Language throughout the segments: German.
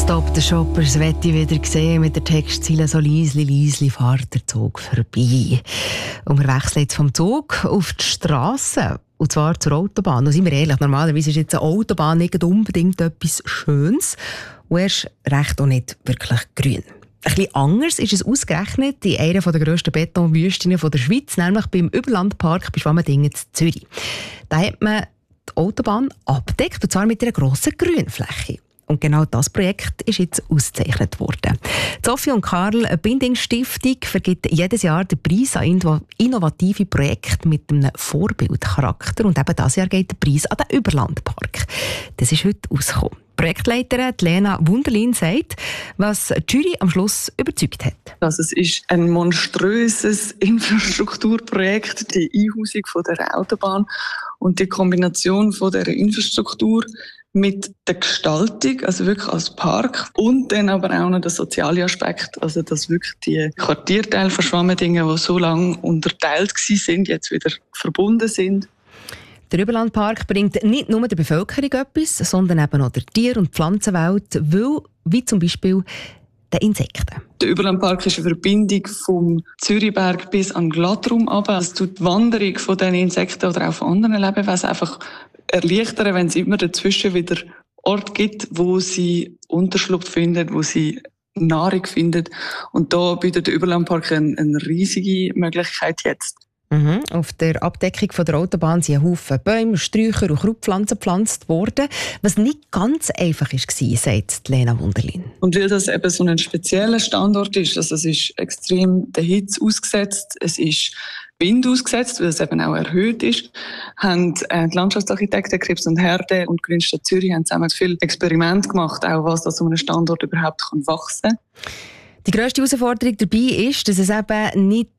Stop the Shoppers möchte ich wieder sehen mit der Textzeile «So leisli, leisli fährt der Zug vorbei». Und wir wechseln jetzt vom Zug auf die Strasse. Und zwar zur Autobahn. Und seien wir ehrlich, normalerweise ist jetzt eine Autobahn nicht unbedingt etwas Schönes. Und erst recht auch nicht wirklich grün. Ein bisschen anders ist es ausgerechnet in einer der grössten Betonwüsten der Schweiz, nämlich beim Überlandpark bei Schwammendingen in Zürich. Da hat man die Autobahn abgedeckt, und zwar mit einer grossen Grünfläche. Und genau das Projekt ist jetzt ausgezeichnet worden. Sophie und Karl, eine Binding-Stiftung, vergibt jedes Jahr den Preis an innovative Projekte mit einem Vorbildcharakter. Und eben dieses Jahr geht der Preis an den Überlandpark. Das ist heute rausgekommen. Die Projektleiterin Lena Wunderlin sagt, was die Jury am Schluss überzeugt hat. Also es ist ein monströses Infrastrukturprojekt, die Einhausung von der Autobahn und die Kombination von der Infrastruktur mit der Gestaltung, also wirklich als Park, und dann aber auch noch der soziale Aspekt, also dass wirklich die Quartierteile von Schwammendingen, die so lange unterteilt sind, jetzt wieder verbunden sind. Der Überlandpark bringt nicht nur der Bevölkerung etwas, sondern eben auch der Tier- und Pflanzenwelt, wie zum Beispiel den Insekten. Der Überlandpark ist eine Verbindung vom Zürichberg bis an Glattrum runter. Es tut die Wanderung von diesen Insekten oder auch von anderen Lebewesen einfach erleichtern, wenn es immer dazwischen wieder Ort gibt, wo sie Unterschlupf finden, wo sie Nahrung finden. Und da bietet der Überlandpark eine riesige Möglichkeit jetzt. Auf der Abdeckung von der Autobahn sind ein Haufen Bäume, Sträucher und Krautpflanzen gepflanzt worden, was nicht ganz einfach war, sagt Lena Wunderlin. Und weil das eben so ein spezieller Standort ist, also es ist extrem der Hitze ausgesetzt, es ist Wind ausgesetzt, weil es eben auch erhöht ist, haben die Landschaftsarchitekten Krebs und Herde und Grünstadt Zürich haben zusammen viel Experiment gemacht, auch was an so einem Standort überhaupt wachsen kann. Die grösste Herausforderung dabei ist, dass es eben nicht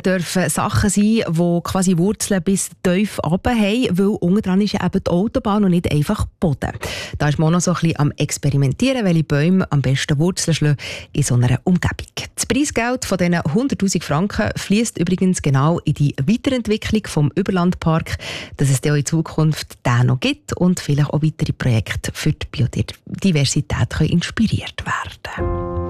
Sachen sein dürfen, die quasi Wurzeln bis tief runter haben, weil unten dran ist ja eben die Autobahn und nicht einfach Boden. Da ist man noch so ein bisschen am Experimentieren, welche Bäume am besten Wurzeln schlagen in so einer Umgebung. Das Preisgeld von diesen 100'000 Franken fließt übrigens genau in die Weiterentwicklung vom Überlandpark, dass es dann in Zukunft den noch gibt und vielleicht auch weitere Projekte für die Biodiversität inspiriert werden können.